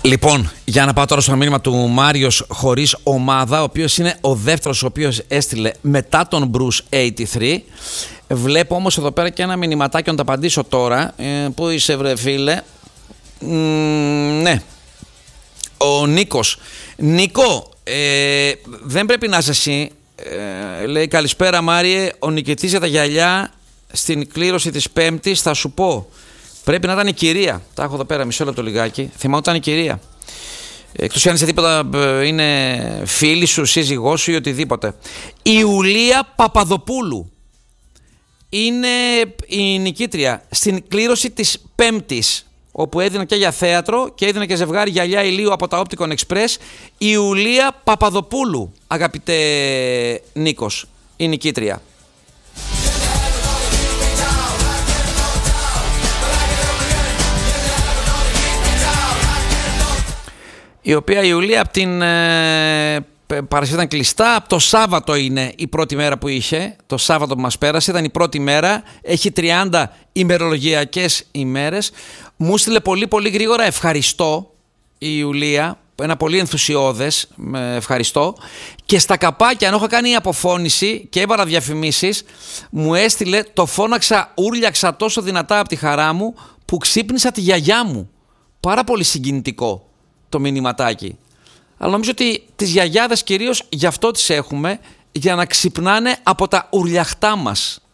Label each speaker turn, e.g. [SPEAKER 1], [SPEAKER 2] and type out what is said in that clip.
[SPEAKER 1] Λοιπόν, για να πάω τώρα στο μήνυμα του Μάριος χωρίς ομάδα, ο οποίος είναι ο δεύτερος ο οποίος έστειλε μετά τον Bruce 83. Βλέπω όμως εδώ πέρα και ένα μηνυματάκι, να τα απαντήσω τώρα. Πού είσαι βρε φίλε? Ναι, ο Νίκος. Νίκο, δεν πρέπει να είσαι εσύ. Λέει καλησπέρα Μάριε, ο νικητής για τα γυαλιά στην κλήρωση της Πέμπτης, θα σου πω. Πρέπει να ήταν η κυρία. Τα έχω εδώ πέρα, μισό λεπτό λιγάκι. Θυμάμαι ότι ήταν η κυρία. Εκτός αν είσαι τίποτα, είναι φίλη σου, σύζυγός σου ή οτιδήποτε. Η Ιουλία Παπαδοπούλου είναι η νικήτρια στην κλήρωση της Πέμπτης, όπου έδινε και για θέατρο και έδινε και ζευγάρι γυαλιά ηλίου από τα Opticon Express. Η Ιουλία Παπαδοπούλου, αγαπητέ Νίκος, η νικήτρια. Η οποία η Ιουλία από την Παρασκευή ήταν κλειστά. Από το Σάββατο είναι η πρώτη μέρα που είχε. Το Σάββατο που μας πέρασε ήταν η πρώτη μέρα. Έχει 30 ημερολογιακές ημέρες. Μου στείλε πολύ γρήγορα ευχαριστώ η Ιουλία. Ένα πολύ ενθουσιώδες ευχαριστώ. Και στα καπάκια, αν έχω κάνει αποφώνηση και έβαλα διαφημίσεις, μου έστειλε το φώναξα, ούρλιαξα τόσο δυνατά από τη χαρά μου που ξύπνησα τη γιαγιά μου. Πάρα πολύ συγκινητικό το μηνυματάκι. Αλλά νομίζω ότι τις γιαγιάδες κυρίως γι' αυτό τις έχουμε, για να ξυπνάνε από τα ουρλιαχτά μας.